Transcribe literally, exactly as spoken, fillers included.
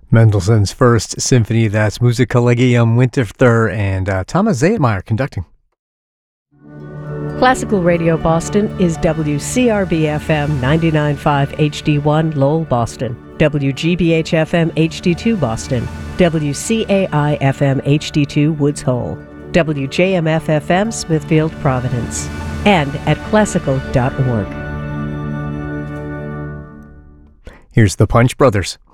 Mendelssohn's First Symphony, that's Musikkollegium Winterthur, and uh, Thomas Zaytmeyer conducting. Classical Radio Boston is W C R B F M ninety-nine point five H D one Lowell, Boston, W G B H F M H D two Boston, W C A I F M H D two Woods Hole, W J M F F M Smithfield, Providence, and at classical dot org. Here's the Punch Brothers.